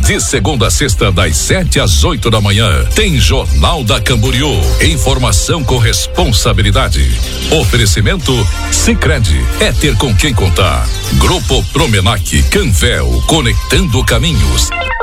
De segunda a sexta, das 7 às 8 da manhã, tem Jornal da Camboriú. Informação com responsabilidade. Oferecimento Sicredi, é ter com quem contar. Grupo Promenac, Canvel, conectando caminhos.